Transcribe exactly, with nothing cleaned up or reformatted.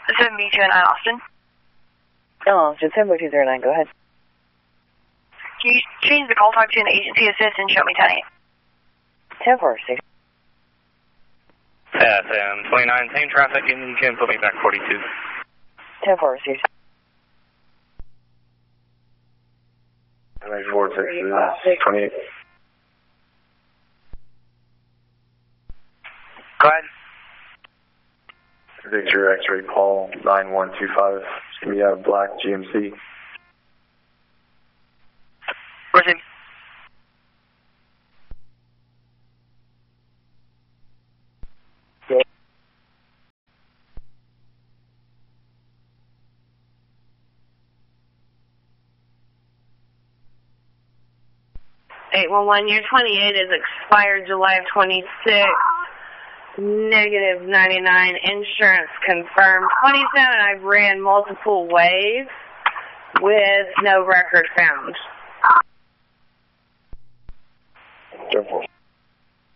seven B two nine Austin. Oh, Austin, seven B two zero nine, go ahead. Can you change the call type to an agency assist and show me ten eight? ten four six. S M twenty-nine, same traffic, and you can put me back forty-two. ten four six. M H four six is twenty-eight. Go ahead. Victor X-ray Paul nine one two five. It's going to be out of black G M C. Where's him? eight one one, your twenty-eight is expired July of twenty-six. Negative ninety-nine, insurance confirmed. twenty-seven, I've ran multiple ways with no record found. ten four